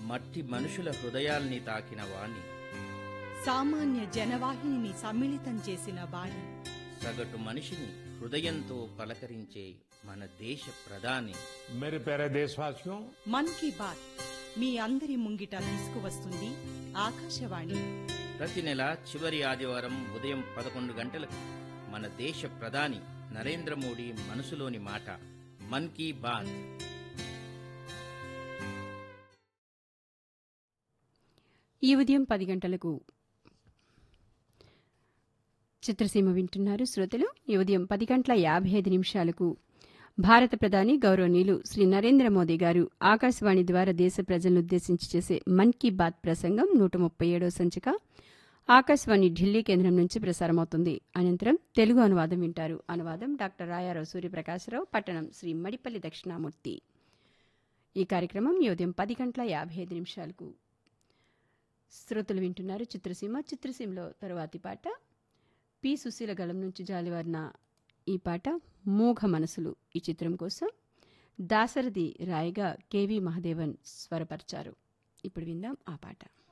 మట్టి మనుషుల హృదయాల్ని తాకిన వాణ్ణి, సామాన్య జనవాహిని సమ్మిళితం చేసిన వాణి, సగటు మనిషిని హృదయంతో పలకరించే మన దేశ ప్రధాని. मेरे प्यारे देशवासियों, మన్ కీ బాత్ మీ అందరి ముంగిట తీసుకువస్తుంది ఆకాశవాణి. ప్రతి నెల చివరి ఆదివారం ఉదయం 11 గంటలకు మన దేశ ప్రధాని నరేంద్ర మోడీ మనసులోని మాట మన్ కీ బాత్. ఈ ఉదయం 10 గంటలకు చిత్రసీమ వింటున్నారు శ్రోతలు. ఈ ఉదయం 10:55 భారత ప్రధాని గౌరవనీయులు శ్రీ నరేంద్ర మోదీ గారు ఆకాశవాణి ద్వారా దేశ ప్రజలను ఉద్దేశించి చేసే మన్ కీ బాత్ ప్రసంగం 137వ సంచిక ఆకాశవాణి ఢిల్లీ కేంద్రం నుంచి ప్రసారమవుతుంది. అనంతరం తెలుగు అనువాదం వింటారు. అనువాదం డాక్టర్ రాయారావు సూర్యప్రకాశరావు, పట్టణం శ్రీ మడిపల్లి దక్షిణామూర్తి. ఈ కార్యక్రమం ఈ ఉదయం 10:55 శ్రోతలు వింటున్నారు చిత్రసీమ. చిత్రసీమలో తరువాతి పాట పి సుశీల గళం నుంచి జాలివారిన ఈ పాట మూఘ మనసులు ఈ చిత్రం కోసం దాశరథి రాయగా కెవి మహదేవన్ స్వరపరిచారు. ఇప్పుడు విందాం ఆ పాట.